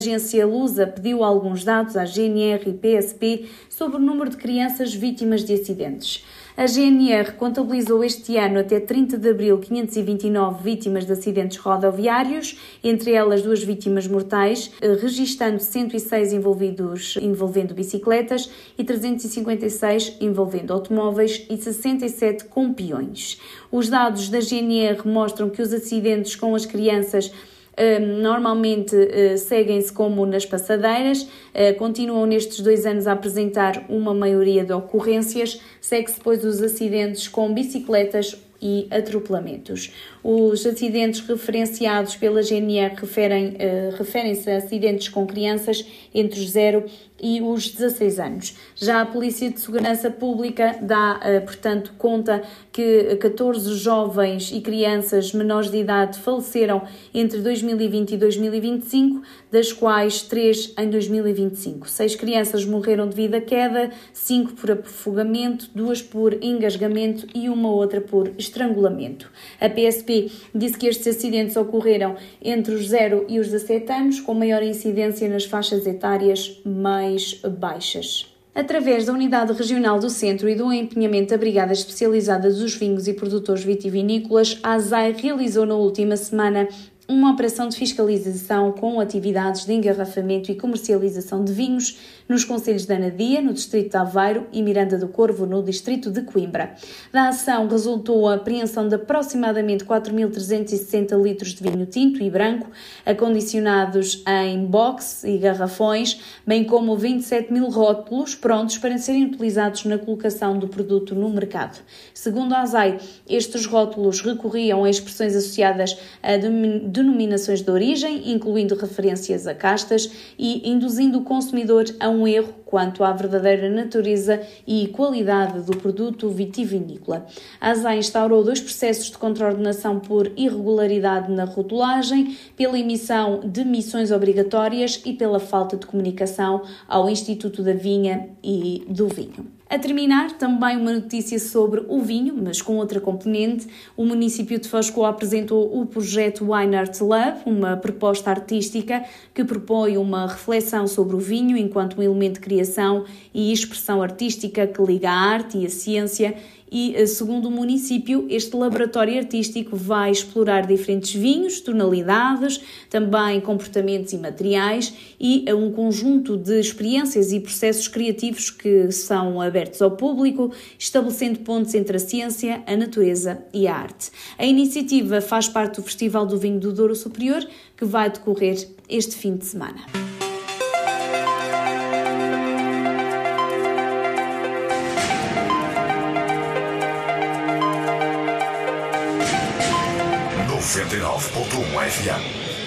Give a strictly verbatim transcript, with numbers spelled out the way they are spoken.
A agência Lusa pediu alguns dados à G N R e P S P sobre o número de crianças vítimas de acidentes. A G N R contabilizou este ano até trinta de abril quinhentas e vinte e nove vítimas de acidentes rodoviários, entre elas duas vítimas mortais, registando cento e seis envolvidos envolvendo bicicletas e trezentos e cinquenta e seis envolvendo automóveis e sessenta e sete com peões. Os dados da G N R mostram que os acidentes com as crianças Uh, normalmente uh, seguem-se como nas passadeiras, uh, continuam nestes dois anos a apresentar uma maioria de ocorrências, segue-se depois os acidentes com bicicletas e atropelamentos. Os acidentes referenciados pela G N R referem, uh, referem-se a acidentes com crianças entre os zero e os dezasseis anos. Já a Polícia de Segurança Pública dá, uh, portanto, conta que catorze jovens e crianças menores de idade faleceram entre dois mil e vinte e dois mil e vinte e cinco, das quais três em dois mil e vinte e cinco. Seis crianças morreram devido à queda, cinco por afogamento, duas por engasgamento e uma outra por estrangulamento. A P S P disse que estes acidentes ocorreram entre os zero e os dezassete anos, com maior incidência nas faixas etárias mais baixas. Através da Unidade Regional do Centro e do empenhamento da Brigada Especializada dos Vinhos e Produtores Vitivinícolas, a ASAI realizou na última semana uma operação de fiscalização com atividades de engarrafamento e comercialização de vinhos nos concelhos de Anadia, no distrito de Aveiro, e Miranda do Corvo, no distrito de Coimbra. Da ação resultou a apreensão de aproximadamente quatro mil trezentos e sessenta litros de vinho tinto e branco, acondicionados em box e garrafões, bem como vinte e sete mil rótulos prontos para serem utilizados na colocação do produto no mercado. Segundo a ASAI, estes rótulos recorriam a expressões associadas a denominações de origem, incluindo referências a castas e induzindo o consumidor a um erro quanto à verdadeira natureza e qualidade do produto vitivinícola. A ASAI instaurou dois processos de contraordenação por irregularidade na rotulagem, pela emissão de missões obrigatórias e pela falta de comunicação ao Instituto da Vinha e do Vinho. A terminar, também uma notícia sobre o vinho, mas com outra componente. O município de Foz do apresentou o projeto Wine Art Lab, uma proposta artística que propõe uma reflexão sobre o vinho enquanto um elemento de criação e expressão artística que liga a arte e a ciência. E, segundo o município, este laboratório artístico vai explorar diferentes vinhos, tonalidades, também comportamentos e materiais e um conjunto de experiências e processos criativos que são abertos ao público, estabelecendo pontos entre a ciência, a natureza e a arte. A iniciativa faz parte do Festival do Vinho do Douro Superior, que vai decorrer este fim de semana. noventa e nove ponto um F M